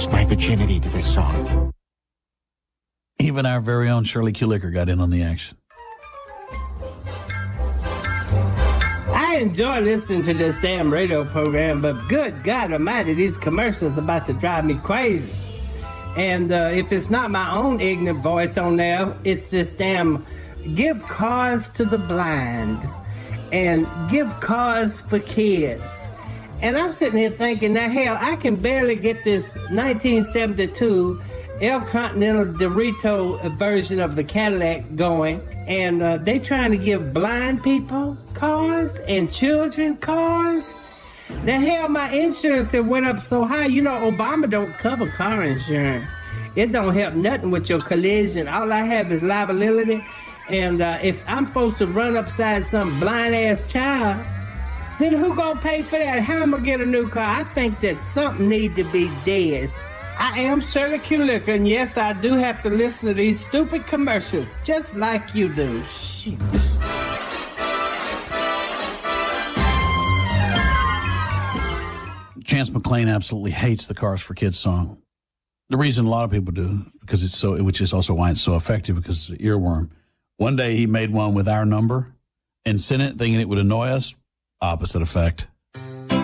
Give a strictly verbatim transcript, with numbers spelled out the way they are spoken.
lost my virginity to this song. Even our very own Shirley Kulicker got in on the action. I enjoy listening to this damn radio program, but good God Almighty, these commercials are about to drive me crazy. And uh, if it's not my own ignorant voice on there, it's this damn give cars to the blind and give cars for kids. And I'm sitting here thinking, now hell, I can barely get this nineteen seventy-two El Continental Dorito version of the Cadillac going, and uh, they trying to give blind people cars and children cars. The hell, my insurance it went up so high. You know, Obama don't cover car insurance. It don't help nothing with your collision. All I have is liability, and uh, if I'm supposed to run upside some blind ass child, then who gonna pay for that? How am I gonna get a new car? I think that something need to be dead. I am Shirley Kulicker, and yes, I do have to listen to these stupid commercials, just like you do. Shit. Chance McClain absolutely hates the Cars for Kids song. The reason a lot of people do, because it's so, which is also why it's so effective, because it's an earworm. One day he made one with our number and sent it thinking it would annoy us. Opposite effect.